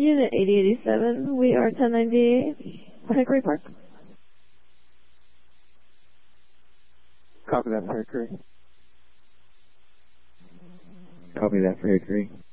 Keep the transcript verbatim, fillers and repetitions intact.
Unit eighty eighty-seven, we are ten ninety Hickory Park. Copy that for Hickory. Copy that for Hickory.